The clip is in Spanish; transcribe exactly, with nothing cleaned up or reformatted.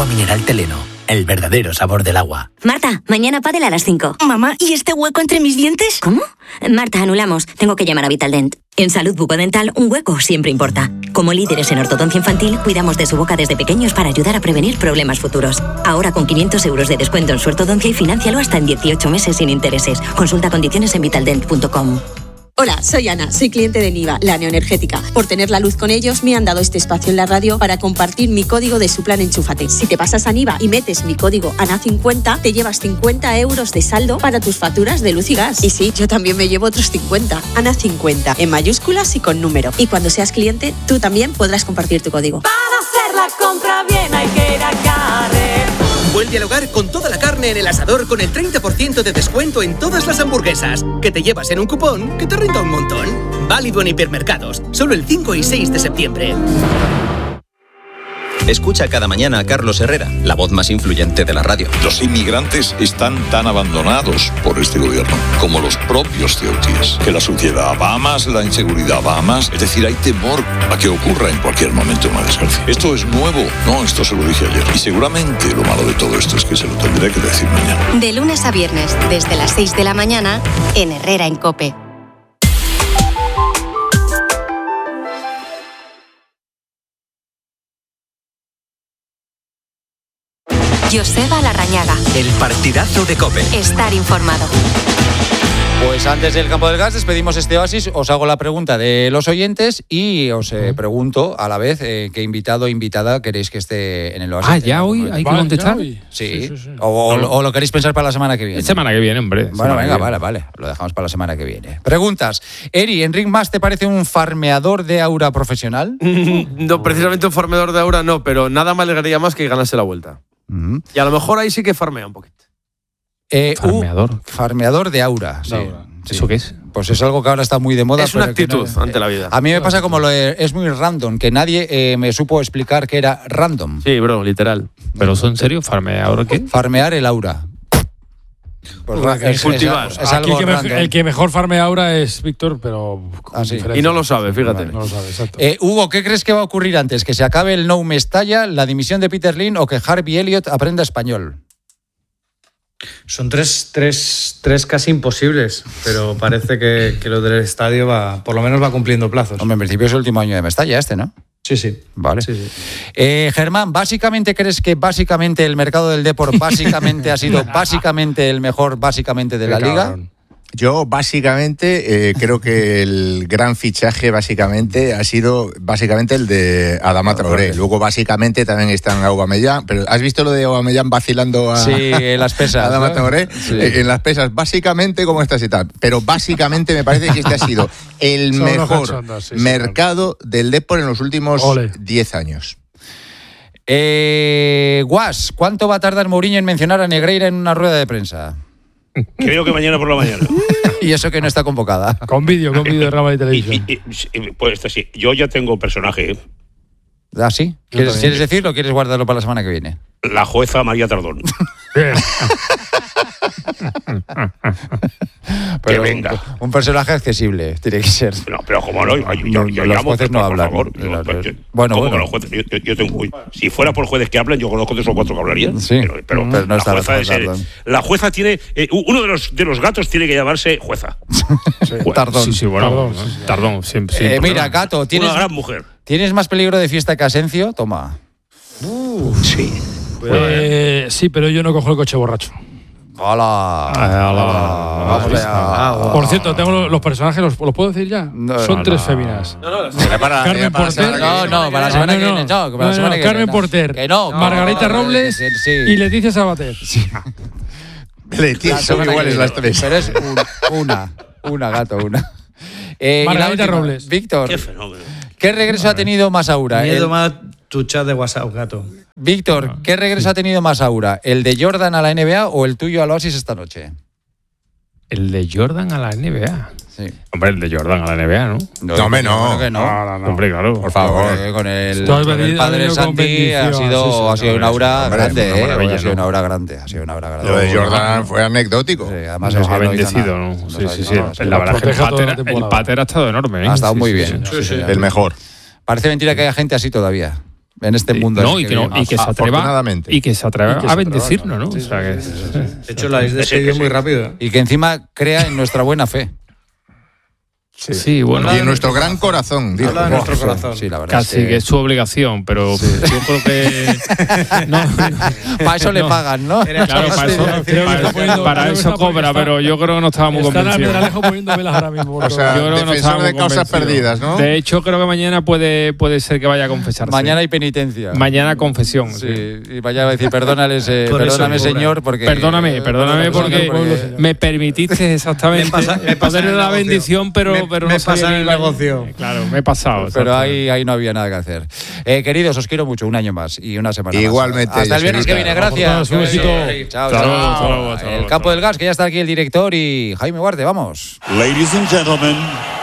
mineral Teleno, el verdadero sabor del agua. Marta, mañana pádel a las cinco. Mamá, ¿y este hueco entre mis dientes? ¿Cómo? Marta, anulamos. Tengo que llamar a Vitaldent. En salud bucodental, un hueco siempre importa. Como líderes en ortodoncia infantil, cuidamos de su boca desde pequeños para ayudar a prevenir problemas futuros. Ahora con quinientos euros de descuento en su ortodoncia y financialo hasta en dieciocho meses sin intereses. Consulta condiciones en vitaldent punto com. Hola, soy Ana, soy cliente de Niva, la neoenergética. Por tener la luz con ellos, me han dado este espacio en la radio para compartir mi código de su plan Enchúfate. Si te pasas a Niva y metes mi código A N A cincuenta, te llevas cincuenta euros de saldo para tus facturas de luz y gas. Y sí, yo también me llevo otros cincuenta. A N A cincuenta, en mayúsculas y con número. Y cuando seas cliente, tú también podrás compartir tu código. Para hacer la compra bien hay que ir a Carrefour. Vuelve al hogar con toda la carne en el asador con el treinta por ciento de descuento en todas las hamburguesas, que te llevas en un cupón que te renta un montón. Válido en hipermercados, solo el cinco y seis de septiembre. Escucha cada mañana a Carlos Herrera, la voz más influyente de la radio. Los inmigrantes están tan abandonados por este gobierno como los propios ceutíes. Que la suciedad va más, la inseguridad va más. Es decir, hay temor a que ocurra en cualquier momento una desgracia. Esto es nuevo. No, esto se lo dije ayer. Y seguramente lo malo de todo esto es que se lo tendré que decir mañana. De lunes a viernes, desde las seis de la mañana, en Herrera en COPE. Joseba Larrañaga. El partidazo de COPE. Estar informado. Pues antes del campo del gas despedimos este oasis, os hago la pregunta de los oyentes y os eh, pregunto a la vez eh, qué invitado o invitada queréis que esté en el oasis. Ah, ¿ya hoy hay que contestar? Sí, sí, sí, sí. O, o, o lo queréis pensar para la semana que viene. Semana que viene, hombre. Bueno, venga, vale, vale, lo dejamos para la semana que viene. Preguntas. Eri, ¿Enric Mas te parece un farmeador de aura profesional? No, precisamente un farmeador de aura no, pero nada me alegraría más que ganase la vuelta. Uh-huh. Y a lo mejor ahí sí que farmea un poquito. Eh, farmeador. Uh, farmeador de aura, sí. Aura. Sí. ¿Eso qué es? Pues es algo que ahora está muy de moda. Es una actitud no, ante la vida. A mí me pasa como lo de, es muy random, que nadie eh, me supo explicar que era random. Sí, bro, literal. ¿Pero son en serio? ¿Farmeador qué? Farmear el aura. Pues es, es, cultivar. Es, es algo el, que me, el que mejor farmea ahora es Víctor, pero ah, sí. Y no lo sabe, fíjate. Vale, no lo sabe, exacto. Eh, Hugo, ¿qué crees que va a ocurrir antes? ¿Que se acabe el No Mestalla, la dimisión de Peter Lim o que Harvey Elliott aprenda español? Son tres, tres, tres casi imposibles, pero parece que, que lo del estadio va, por lo menos va cumpliendo plazos. Hombre, en principio es el último año de Mestalla este, ¿no? Sí, sí. Vale. Sí, sí. Eh, Germán, ¿básicamente crees que básicamente el mercado del deporte básicamente ha sido básicamente el mejor básicamente de la liga? Yo básicamente eh, creo que el gran fichaje básicamente ha sido básicamente el de Adama Traoré. Luego básicamente también está en Aubameyang, pero ¿has visto lo de Aubameyang vacilando a, sí, en las pesas, a Adama ¿no? Traoré? Sí. Eh, en las pesas, básicamente como estás y tal. Pero básicamente me parece que este ha sido el Son mejor cachondas, sí, mercado sí, del deporte en los últimos diez años. Eh, Guas, ¿cuánto va a tardar Mourinho en mencionar a Negreira en una rueda de prensa? Creo que mañana por la mañana. Y eso que no está convocada. Con vídeo, con vídeo de Rama de Televisión. Y, y, y, pues sí, yo ya tengo personaje. ¿eh? ¿Ah, sí? ¿Quieres, ¿Quieres decirlo o quieres guardarlo para la semana que viene? La jueza María Tardón. Pero que venga. Un, un personaje accesible, tiene que ser. No, pero como no, yo, yo, yo los llamo, jueces no hablan. Favor, yo, yo, bueno, ¿cómo bueno. que los jueces? Yo, yo, yo tengo, si fuera por jueces que hablan, yo conozco tres o cuatro que hablarían. Sí, pero, pero, pero no la, está jueza es el, la jueza tiene. Eh, uno de los, de los gatos tiene que llamarse jueza. Sí. Tardón. Sí, sí, bueno. Tardón, sí, sí. Tardón siempre. Sí, eh, mira, Gato, tienes. Una gran mujer. ¿Tienes más peligro de fiesta que Asencio? Toma. Uh, sí. Eh, sí, pero yo no cojo el coche borracho. ¡Hola! Hola. Hola. Por cierto, tengo los personajes, ¿los, ¿los puedo decir ya? No, Son no, tres no. féminas. No, no, no. Para, Carmen para Porter. No, no, para la semana que viene. No, para la semana que Carmen viene. Porter. Que no. Margarita no, no, no, Robles sí, sí. y Leticia Sabater. Sí. Leticia, son iguales las tres. Pero es un, una, una, Gato, una. Eh, Margarita última, Robles. Víctor. Qué fenómeno. ¿Qué regreso ha tenido más aura? Miedo El... más tu chat de WhatsApp, Gato. Víctor, ¿qué regreso ha tenido más aura? ¿El de Jordan a la N B A o el tuyo al Oasis esta noche? El de Jordan a la N B A. Sí. Hombre, el de Jordan a la N B A, ¿no? No, hombre, no. Que no. No, no, no. Hombre, claro. Por favor. Eh, con el, Esto con el padre de Santi ha sido, sí, sí, ha sido no, una aura hombre, grande, una eh. maravilla, Ha sido ¿no? una aura grande, ha sido una aura grande. Lo de Jordan fue anecdótico. Sí, además Nos es que ha no hizo bendecido, nada. ¿no? Nos Sí, ha- sí, sí. no, no, La verdad es que el protege toda la pater, el temporada. pater ha estado enorme, ¿eh? Ha estado Sí, muy sí, bien. sí. Sí, sí, sí. El mejor. Parece mentira que haya gente así todavía. en este mundo. No, y que, no, y que se atreva, y que se atreva Y que a se bendecirnos, ¿no? Sí, O sea que, De hecho, la habéis despedido muy rápido. Y que encima crea en nuestra buena fe. Sí, sí, bueno. Y en nuestro gran corazón. Digo. Habla de nuestro corazón. Sí, la verdad. Casi es que, que es su obligación, pero yo creo que. No, para eso le no. pagan, ¿no? Claro, para eso, Creo que está para, poniendo- para creo que eso está poniendo- cobra, pero yo creo que no estaba muy Están convencido. Almendralejo poniendo velas ahora mismo. O sea, Yo creo que no defensor estaba de muy causas convencido. perdidas, ¿no? De hecho, creo que mañana puede, puede ser que vaya a confesarse. Mañana hay penitencia. Mañana confesión. Sí, sí. y vaya a decir, perdónales, eh, Por eso, perdóname, pobre. señor, porque. Perdóname, perdóname porque porque- me permitiste exactamente Me pasa- me pasa poder en el la negocio. bendición, pero, Me- pero me no sabía pasa en que el iba- negocio. Claro, me he pasado. Pero exacto. ahí, ahí no había nada que hacer. Eh, queridos, os quiero mucho, un año más y una semana Igualmente, más. Hasta el viernes que viene, Yoserita. gracias. Un besito. Chao, Hasta chao. luego, hasta luego, hasta El luego, campo hasta del gas, que ya está aquí el director y Jaime Guarte, vamos. Ladies and gentlemen,